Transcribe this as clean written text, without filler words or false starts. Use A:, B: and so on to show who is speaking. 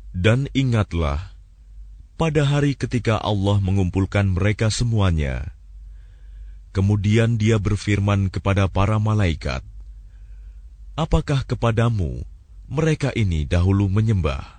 A: Dan ingatlah, pada hari ketika Allah mengumpulkan mereka semuanya, kemudian Dia berfirman kepada para malaikat, "Apakah kepadamu mereka ini dahulu menyembah?"